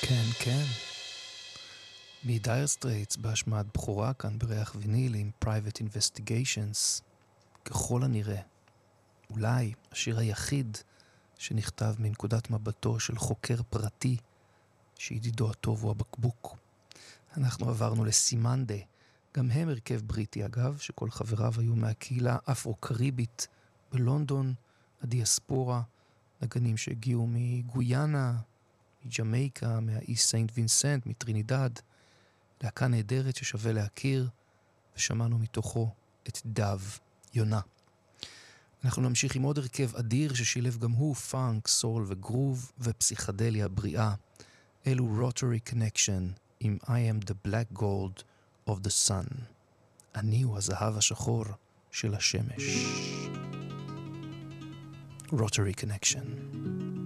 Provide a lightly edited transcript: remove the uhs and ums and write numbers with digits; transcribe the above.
כן. מדייר סטרייטס בהשמעת בחורה כאן בריח ויניל עם Private Investigations. ככל הנראה, אולי השיר היחיד שנכתב מנקודת מבטו של חוקר פרטי שידידו הטוב הוא הבקבוק. אנחנו עברנו לסימנדה, גם הם הרכב בריטי אגב, שכל חבריו היו מהקהילה אפרו-קריבית בלונדון, הדיאספורה, נגנים שהגיעו מגויאנה, מג'מייקה, מהאיסט סנט וינסנט, מטרינידד, להקה נהדרת ששווה להכיר, ושמענו מתוכו את דב, יונה. אנחנו נמשיך עם עוד הרכב אדיר ששילב גם הוא פאנק, סול וגרוב ופסיכדליה בריאה. אלו רוטורי קונקשן עם I am the black gold of the sun. אני הוא הזהב השחור של השמש. רוטורי קונקשן.